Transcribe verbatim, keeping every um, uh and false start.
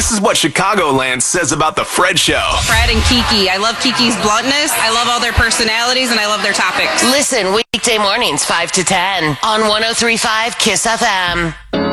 This is what Chicagoland says about The Fred Show. Fred and Kiki. I love Kiki's bluntness. I love all their personalities, and I love their topics. Listen weekday mornings, five to ten on one oh three point five KISS F M.